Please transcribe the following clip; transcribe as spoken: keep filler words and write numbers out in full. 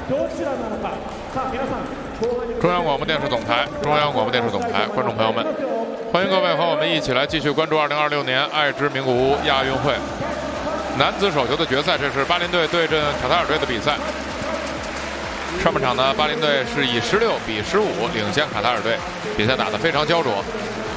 中央广播电视总台，中央广播电视总台，观众朋友们，欢迎各位和我们一起来继续关注二零二六年爱之名古屋亚运会男子手球的决赛。这是巴林队对阵卡塔尔队的比赛。上半场呢，巴林队是以十六比十五领先卡塔尔队，比赛打得非常焦灼。